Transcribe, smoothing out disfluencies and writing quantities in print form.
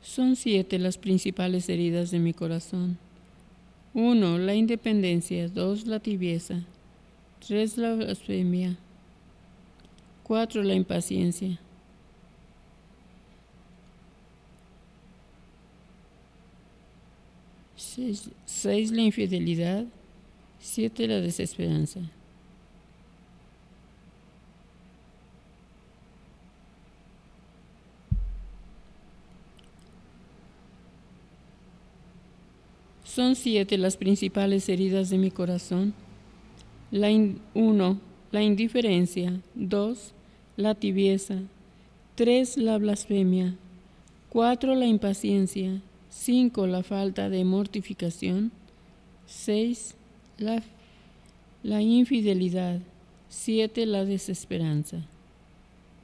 Son 7 las principales heridas de mi corazón. 1. La independencia. 2. La tibieza. 3. La blasfemia. 4. La impaciencia. 6. La infidelidad. 7. La desesperanza. Son 7 las principales heridas de mi corazón. 1. La indiferencia. 2. La tibieza. 3. La blasfemia. 4. La impaciencia. 5. La falta de mortificación. 6. La infidelidad. 7. La desesperanza.